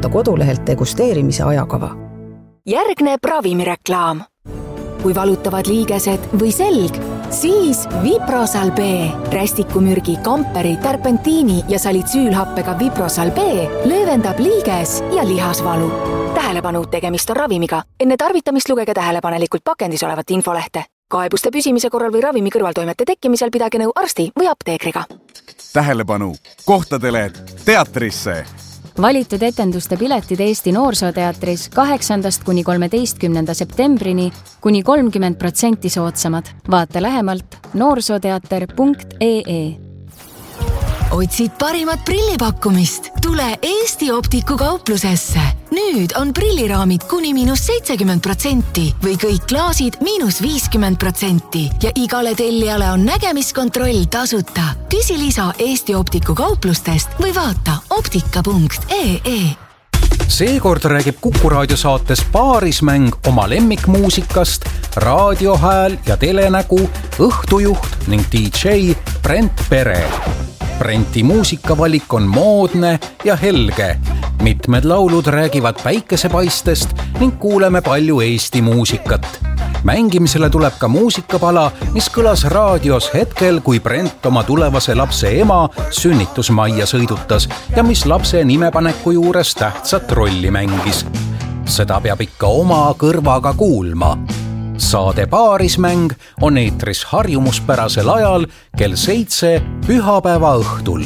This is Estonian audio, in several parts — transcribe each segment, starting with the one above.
vaadata kodulehelt degusteerimise ajakava. Järgneb ravimireklaam. Kui valutavad liigesed või selg, siis Viprosal B, rästikumürgi, kamperi, terpentiini ja salitsüülhappega Viprosal B löövendab liiges- ja lihasvalu. Tähelepanu, tegemist on ravimiga. Enne tarvitamist lugege tähelepanelikult pakendis olevat infolehte. Kaebuste püsimise korral või ravimi kõrvaltoimete tekkimisel pidage nõu arsti või apteekriga. Tähelepanu, kohtadele teatrisse! Valitud etenduste piletid Eesti Noorsooteatris 8. kuni 13. septembrini kuni 30% soodsamad. Vaata lähemalt noorsooteater.ee. Otsid parimat prillipakkumist? Tule Eesti Optiku kauplusesse. Nüüd on prilliraamid kuni -70% või kõik klaasid -50% ja igale tellijale on nägemiskontroll tasuta. Küsi lisa Eesti Optiku kauplustest või vaata optika.ee. Seekord räägib Kuku Raadio saates Paarismäng oma lemmikmuusikast, raadiohääl ja telenägu, õhtujuht ning DJ Brent Pere. Brenti muusikavalik on moodne ja helge. Mitmed laulud räägivad päikesepaistest ning kuuleme palju Eesti muusikat. Mängimisele tuleb ka muusikapala, mis kõlas raadios hetkel, kui Brent oma tulevase lapse ema sünnitusmajja sõidutas ja mis lapse nimepaneku juures tähtsat rolli mängis. Seda peab ikka oma kõrvaga kuulma. Saade Paarismäng on eetris harjumuspärasel ajal kell 7 pühapäeva õhtul.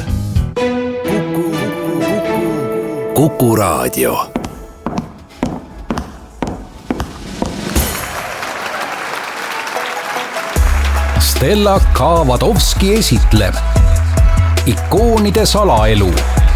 Kuku Raadio. Stella Kavadovski esitleb Ikoonide salaelu.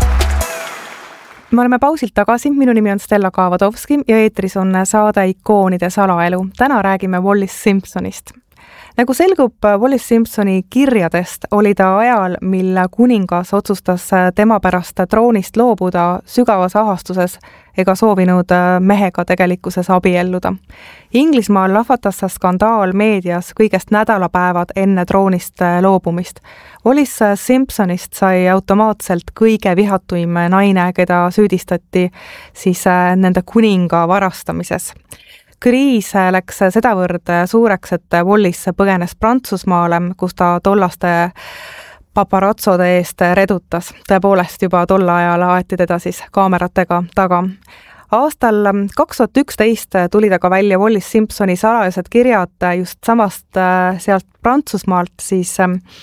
Me oleme pausilt tagasi, minu nimi on Stella Kavadovski ja eetris on saade Ikoonide salaelu. Täna räägime Wallis Simpsonist. Nagu selgub Wallis Simpsoni kirjadest, oli ta ajal, mil kuningas otsustas tema pärast troonist loobuda sügavas ahastuses ega soovinud mehega tegelikkuses abielluda. Inglismaal lahvatas skandaal meedias kõigest nädalapäevad enne troonist loobumist. Wallis Simpsonist sai automaatselt kõige vihatuim naine, keda süüdistati siis nende kuninga varastamises. Kriis läks sedavõrd suureks, et Wallis põgenes Prantsusmaale, kus ta tollaste paparatsode eest redutas. Tõepoolest juba tol ajal aeti teda siis kaameratega taga. Aastal 2011 tuli ta ka välja Wallis Simpsoni salajased kirjad just samast sealt Prantsusmaalt, siis,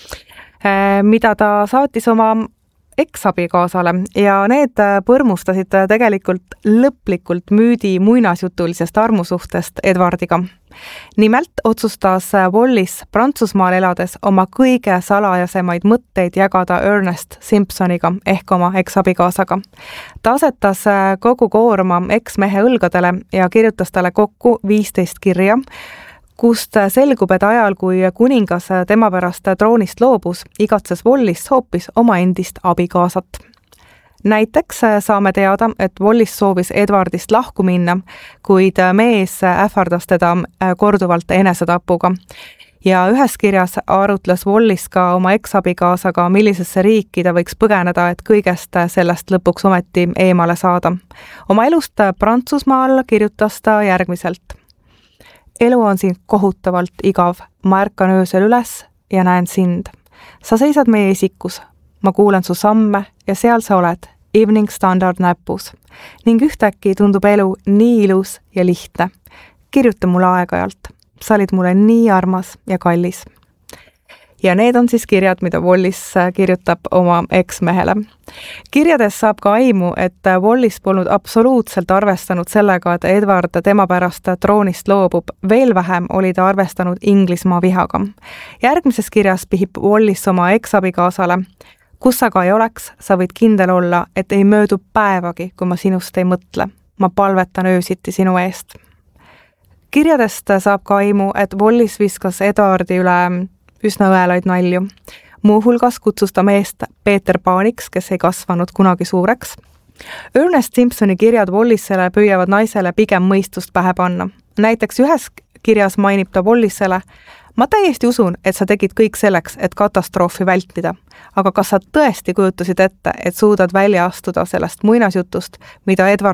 mida ta saatis oma eksabikaasale ja need põrmustasid tegelikult lõplikult müüdi muinasjutulisest armusuhtest Edwardiga. Nimelt otsustas Wallis Prantsusmaal elades oma kõige salajasemaid mõtteid jagada Ernest Simpsoniga ehk oma eksabikaasaga. Ta asetas kogu koorma eksmehe õlgadele ja kirjutas talle kokku 15 kirja, kust selgub, et ajal, kui kuningas tema pärast troonist loobus, igatses Wallis hoopis oma endist abikaasat. Näiteks saame teada, et Wallis soovis Edwardist lahku minna, kuid mees ähvardas teda korduvalt enesetapuga. Ja ühes kirjas arutles Wallis ka oma eksabikaasaga, millisesse riiki ta võiks põgeneda, et kõigest sellest lõpuks ometi eemale saada. Oma elust Prantsusmaal kirjutas ta järgmiselt. Elu on siin kohutavalt igav. Ma ärkan öösel üles ja näen sind. Sa seisad meie isikus. Ma kuulen su samme ja seal sa oled, Evening Standard näpus. Ning ühtäkki tundub elu nii ilus ja lihtne. Kirjuta mulle aeg-ajalt. Sa olid mulle nii armas ja kallis. Ja need on siis kirjad, mida Wallis kirjutab oma eksmehele. Kirjades saab ka aimu, et Wallis polnud absoluutselt arvestanud sellega, et Edward tema pärast troonist loobub. Veel vähem oli ta arvestanud Inglismaa vihaga. Järgmises kirjas pihib Wallis oma eksabikaasale. Kus sa ka ei oleks, sa võid kindel olla, et ei möödu päevagi, kui ma sinust ei mõtle. Ma palvetan öösiti sinu eest. Kirjadest saab ka aimu, et Wallis viskas Edwardi üle üsna õelaid nalju. Muuhulgas kutsus ta meest Peeter Paaniks, kes ei kasvanud kunagi suureks. Ernest Simpsoni kirjad Wallisele püüavad naisele pigem mõistust pähe panna. Näiteks ühes kirjas mainib ta Wallisele, ma täiesti usun, et sa tegid kõik selleks, et katastroofi vältida. Aga kas sa tõesti kujutasid ette, et suudad välja astuda sellest muinasjutust, mida Edward